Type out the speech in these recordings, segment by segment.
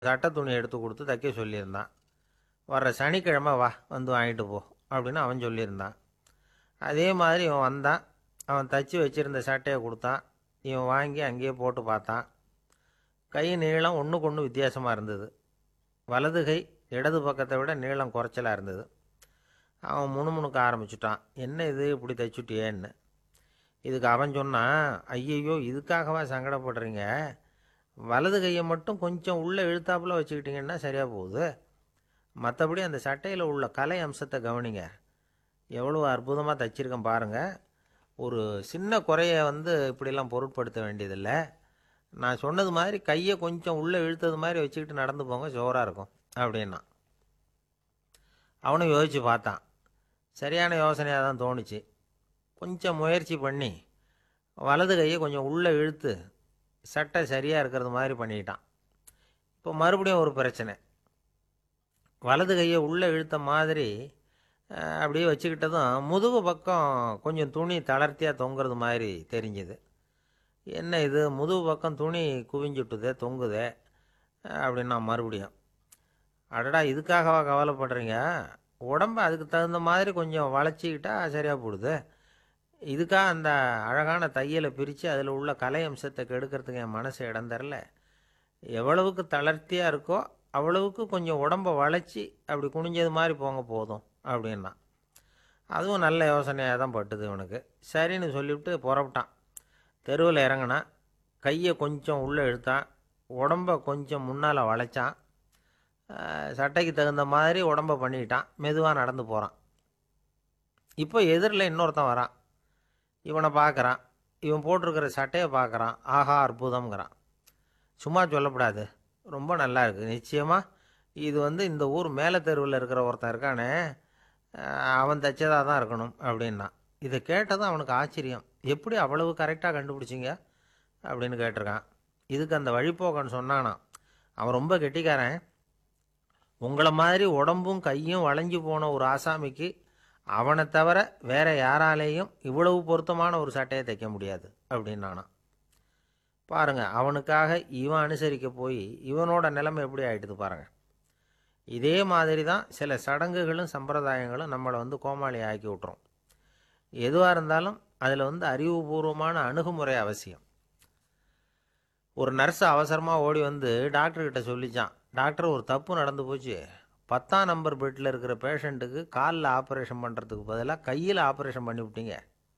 சட்டை துணி எடுத்து கொடுத்து தைக்க சொல்லியிருந்தான். வர்ற சனிக்கிழமை வா வந்து வாங்கிட்டு போ அப்படின்னு அவன் சொல்லியிருந்தான். அதே மாதிரி இவன் வந்தான். அவன் தச்சு வச்சுருந்த சட்டையை கொடுத்தான். இவன் வாங்கி அங்கேயே போட்டு பார்த்தான். கை நீளம் ஒன்றுக்கு ஒன்று வித்தியாசமாக இருந்தது. வலது கை இடது பக்கத்தை விட நீளம் குறைச்சலாக இருந்தது. அவன் முணுமுணுக்க ஆரம்பிச்சுட்டான். என்ன இது இப்படி தைச்சுட்டியேன்னு. இதுக்கு அவன் சொன்னான், ஐயையோ இதுக்காகவா சங்கடப்படுறீங்க, வலது கையை மட்டும் கொஞ்சம் உள்ளே இழுத்தாப்புல வச்சுக்கிட்டிங்கன்னா சரியாக போகுது. மற்றபடி அந்த சட்டையில் உள்ள கலை அம்சத்தை கவனிங்க, எவ்வளோ அற்புதமாக தைச்சிருக்கேன் பாருங்கள். ஒரு சின்ன குறையை இப்படிலாம் பொருட்படுத்த வேண்டியதில்லை. நான் சொன்னது மாதிரி கையை கொஞ்சம் உள்ளே இழுத்தது மாதிரி வச்சுக்கிட்டு நடந்து போங்க, ஜோராக இருக்கும் அப்படின்னா. அவனும் யோசித்து பார்த்தான். சரியான யோசனையாக தான் தோணுச்சு. கொஞ்சம் முயற்சி பண்ணி வலது கையை கொஞ்சம் உள்ளே இழுத்து சட்டை சரியாக இருக்கிறது மாதிரி பண்ணிக்கிட்டான். இப்போ மறுபடியும் ஒரு பிரச்சனை. வலது கையை உள்ளே இழுத்த மாதிரி அப்படியே வச்சுக்கிட்டதும் முதுகு பக்கம் கொஞ்சம் துணி தளர்த்தியாக தொங்குறது மாதிரி தெரிஞ்சுது. என்ன இது முதுகு பக்கம் துணி குவிஞ்சுட்டுதே தொங்குதே அப்படின்னா மறுபடியும், அடடா இதுக்காகவா கவலைப்படுறீங்க, உடம்பை அதுக்கு தகுந்த மாதிரி கொஞ்சம் வளைச்சிக்கிட்டா சரியாக போடுது. இதுக்காக அந்த அழகான தையலை பிரித்து அதில் உள்ள கலை அம்சத்தை கெடுக்கிறதுக்கு என் மனசு இடம் தரல. எவ்வளவுக்கு தளர்த்தியாக இருக்கோ அவ்வளவுக்கு கொஞ்சம் உடம்பை வளைச்சி அப்படி குனிஞ்சது மாதிரி போங்க போதும் அப்படின்னா. அதுவும் நல்ல யோசனையாக தான் பட்டுது இவனுக்கு. சரின்னு சொல்லிவிட்டு புறப்பட்டான். தெருவில் இறங்கினான். கையை கொஞ்சம் உள்ளே இழுத்தான். உடம்பை கொஞ்சம் முன்னால் வளைச்சான். சட்டைக்கு தகுந்த மாதிரி உடம்பை பண்ணிக்கிட்டான். மெதுவாக நடந்து போகிறான். இப்போ எதிரில் இன்னொருத்தன் வரான். இவனை பார்க்குறான். இவன் போட்டிருக்கிற சட்டையை பார்க்குறான். ஆஹா அற்புதம்ங்கிறான். சும்மா சொல்லப்படாது, ரொம்ப நல்லா இருக்குது. நிச்சயமாக இது இந்த ஊர் மேலே தெருவில் இருக்கிற ஒருத்தன் இருக்கானே, அவன் தைச்சதாக தான் இருக்கணும் அப்படின்னா. இதை கேட்டதும் அவனுக்கு ஆச்சரியம். எப்படி அவ்வளவு கரெக்டாக கண்டுபிடிச்சிங்க அப்படின்னு கேட்டிருக்கான். இதுக்கு அந்த வழிபோக்கன்னு சொன்னானான், அவன் ரொம்ப கெட்டிக்காரன். உங்களை மாதிரி உடம்பும் கையும் வளைஞ்சு போன ஒரு ஆசாமிக்கு அவனை தவிர வேற யாராலேயும் இவ்வளவு பொருத்தமான ஒரு சட்டையை தைக்க முடியாது அப்படின்னானான். பாருங்க, அவனுக்காக இவன் அனுசரிக்க போய் இவனோட நிலைமை எப்படி ஆயிட்டுது பாருங்க. இதே மாதிரி தான் சில சடங்குகளும் சம்பிரதாயங்களும் நம்மளை கோமாளி ஆக்கி விட்டுரும். எதுவாக இருந்தாலும் அதில் அறிவுபூர்வமான அணுகுமுறை அவசியம். ஒரு நர்ஸ் அவசரமாக ஓடி டாக்டர்கிட்ட சொல்லிச்சான், டாக்டர் ஒரு தப்பு நடந்து போச்சு, 10ஆம் நம்பர் பெட்டில் இருக்கிற பேஷண்ட்டுக்கு காலில் ஆப்ரேஷன் பண்ணுறதுக்கு பதிலாக கையில் ஆப்ரேஷன் பண்ணிவிட்டீங்க.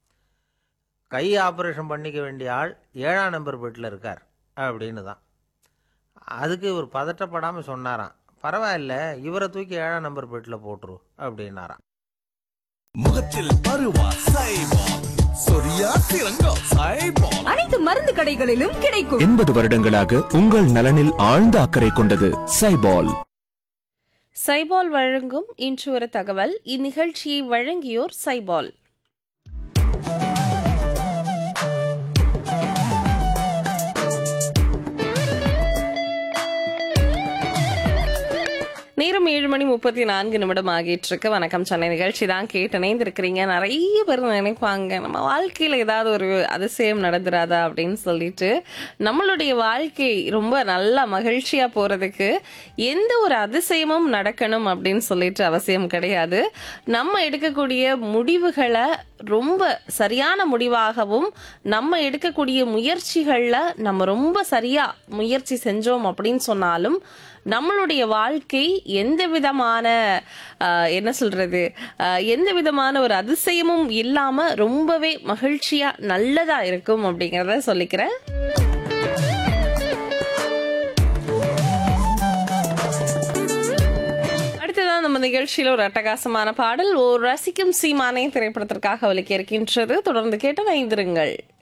கை ஆப்ரேஷன் பண்ணிக்க வேண்டிய ஆள் 7ஆம் நம்பர் பெட்டில் இருக்கார் அப்படின்னு தான். அதுக்கு இவர் பதட்டப்படாமல் சொன்னாராம், பரவாயில்ல இவரை தூக்கி 7ஆம் நம்பர் பெட்டில் போட்டுரு அப்படின்னாராம். முகத்தில் பருவா சைபால், சொரியா சிறங்கா சைபால் அனைத்து மருந்து கடைகளிலும் கிடைக்கும். 80 வருடங்களாக உங்கள் நலனில் ஆழ்ந்த அக்கறை கொண்டது சைபால். சைபால் வழங்கும் இன்று ஒரு தகவல். இந்நிகழ்ச்சியை வழங்கியோர் சைபால். நேரம் 7:34 ஆகிட்டு இருக்கு. வணக்கம் சென்னை நிகழ்ச்சி தான் கேட்டு இணைந்திருக்கிறீங்க. நிறைய பேர் நினைப்பாங்க, நம்ம வாழ்க்கையில் ஏதாவது ஒரு அதிசயம் நடந்துராதா அப்படின்னு சொல்லிட்டு. நம்மளுடைய வாழ்க்கை ரொம்ப நல்லா மகிழ்ச்சியா போறதுக்கு எந்த ஒரு அதிசயமும் நடக்கணும் அப்படின்னு சொல்லிட்டு அவசியம் கிடையாது. நம்ம எடுக்கக்கூடிய முடிவுகளை ரொம்ப சரியான முடிவாகவும், நம்ம எடுக்கக்கூடிய முயற்சிகள்ல நம்ம ரொம்ப சரியா முயற்சி செஞ்சோம் அப்படின்னு சொன்னாலும் நம்மளுடைய வாழ்க்கை எந்த விதமான எந்த விதமான ஒரு அதிசயமும் இல்லாம ரொம்பவே மகிழ்ச்சியா நல்லதா இருக்கும் அப்படிங்கிறத சொல்லிக்கிறேன். அடுத்ததான் நம்ம நிகழ்ச்சியில ஒரு அட்டகாசமான பாடல், ஒரு ரசிக்கும் சீமானே திரைப்படத்திற்காக ஒலிக்க இருக்கின்றது. தொடர்ந்து கேட்டு வைந்திருங்கள்.